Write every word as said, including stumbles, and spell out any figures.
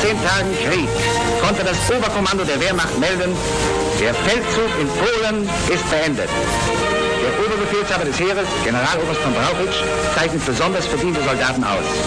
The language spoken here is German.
zehn Tagen Krieg konnte das Oberkommando der Wehrmacht melden, der Feldzug in Polen ist beendet. Der Oberbefehlshaber des Heeres, Generaloberst von Brauchitsch, zeichnet besonders verdiente Soldaten aus.